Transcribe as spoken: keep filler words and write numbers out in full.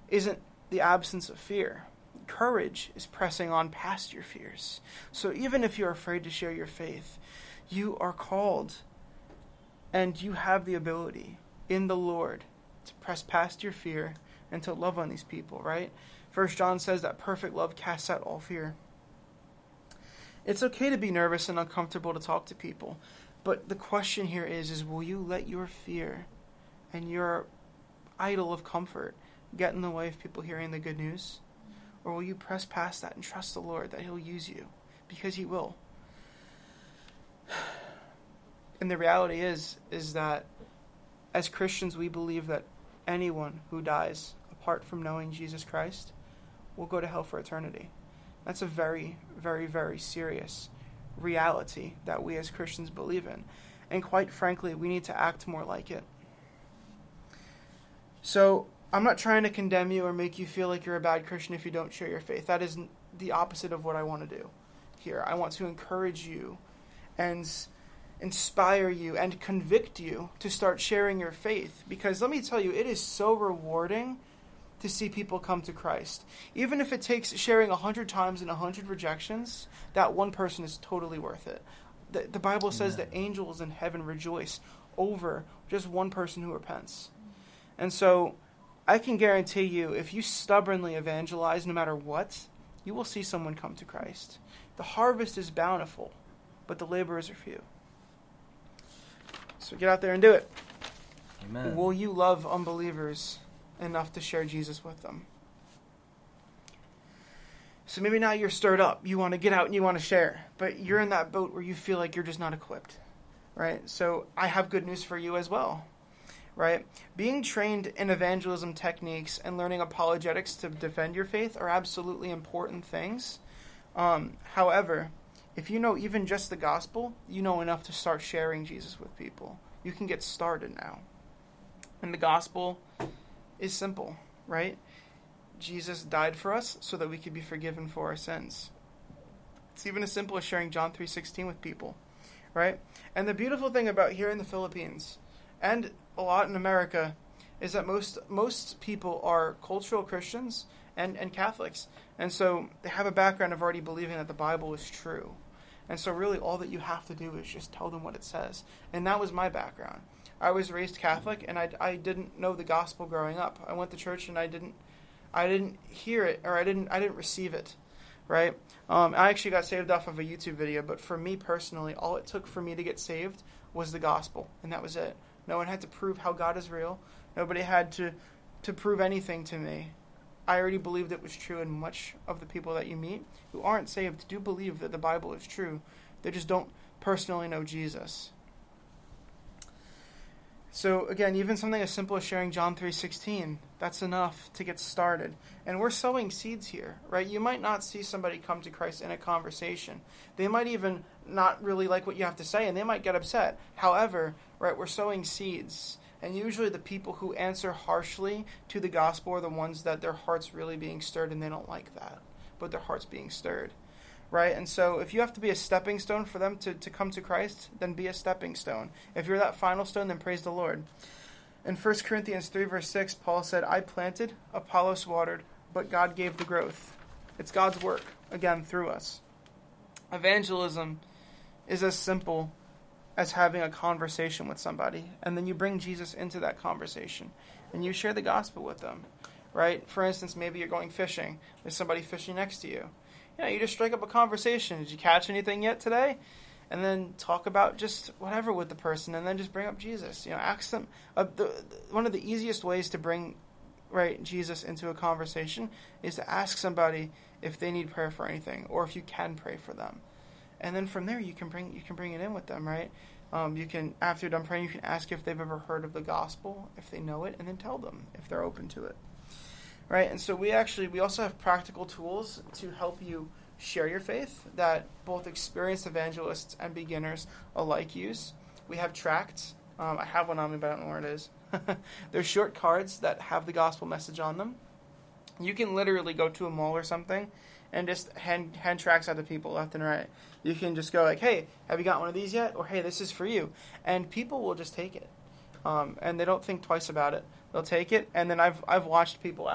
isn't the absence of fear. Courage is pressing on past your fears. So even if you're afraid to share your faith, you are called and you have the ability in the Lord to press past your fear and to love on these people, right? First John says that perfect love casts out all fear. It's okay to be nervous and uncomfortable to talk to people, but the question here is, is will you let your fear and your idol of comfort get in the way of people hearing the good news? Or will you press past that and trust the Lord that he'll use you? Because he will. And the reality is, is that as Christians, we believe that anyone who dies apart from knowing Jesus Christ will go to hell for eternity. That's a very, very, very serious reality that we as Christians believe in. And quite frankly, we need to act more like it. So, I'm not trying to condemn you or make you feel like you're a bad Christian if you don't share your faith. That is the opposite of what I want to do here. I want to encourage you and inspire you and convict you to start sharing your faith. Because let me tell you, it is so rewarding to see people come to Christ. Even if it takes sharing a hundred times and a hundred rejections, that one person is totally worth it. The, the Bible says that angels in heaven rejoice over just one person who repents. And so I can guarantee you, if you stubbornly evangelize no matter what, you will see someone come to Christ. The harvest is bountiful, but the laborers are few. So get out there and do it. Amen. Will you love unbelievers enough to share Jesus with them? So maybe now you're stirred up. You want to get out and you want to share, but you're in that boat where you feel like you're just not equipped, right? So I have good news for you as well. Right? Being trained in evangelism techniques and learning apologetics to defend your faith are absolutely important things. Um, however, if you know even just the gospel, you know enough to start sharing Jesus with people. You can get started now. And the gospel is simple, right? Jesus died for us so that we could be forgiven for our sins. It's even as simple as sharing John three sixteen with people, right? And the beautiful thing about here in the Philippines and a lot in America is that most most people are cultural Christians and, and Catholics. And so they have a background of already believing that the Bible is true. And so really all that you have to do is just tell them what it says. And that was my background. I was raised Catholic and I, I didn't know the gospel growing up. I went to church and I didn't I didn't hear it or I didn't I didn't receive it. Right? Um, I actually got saved off of a YouTube video, but for me personally, all it took for me to get saved was the gospel, and that was it. No one had to prove how God is real. Nobody had to, to prove anything to me. I already believed it was true, and much of the people that you meet who aren't saved do believe that the Bible is true. They just don't personally know Jesus. So again, even something as simple as sharing John three sixteen, that's enough to get started. And we're sowing seeds here, right? You might not see somebody come to Christ in a conversation. They might even not really like what you have to say, and they might get upset. However, right, we're sowing seeds. And usually the people who answer harshly to the gospel are the ones that their heart's really being stirred, and they don't like that, but their heart's being stirred. Right? And so if you have to be a stepping stone for them to, to come to Christ, then be a stepping stone. If you're that final stone, then praise the Lord. In First Corinthians three, verse six, Paul said, I planted, Apollos watered, but God gave the growth. It's God's work, again, through us. Evangelism is as simple as having a conversation with somebody, and then you bring Jesus into that conversation, and you share the gospel with them. Right? For instance, maybe you're going fishing. There's somebody fishing next to you. You know, you just strike up a conversation. Did you catch anything yet today? And then talk about just whatever with the person, and then just bring up Jesus. You know, ask them. Uh, the, the, one of the easiest ways to bring right Jesus into a conversation is to ask somebody if they need prayer for anything, or if you can pray for them. And then from there, you can bring you can bring it in with them, right? Um, you can, after you're done praying, you can ask if they've ever heard of the gospel, if they know it, and then tell them if they're open to it. Right, and so we actually, we also have practical tools to help you share your faith that both experienced evangelists and beginners alike use. We have tracts. Um, I have one on me, but I don't know where it is. They're short cards that have the gospel message on them. You can literally go to a mall or something and just hand, hand tracts out to people left and right. You can just go like, hey, have you got one of these yet? Or, hey, this is for you. And people will just take it. Um, and they don't think twice about it. They'll take it, and then I've I've watched people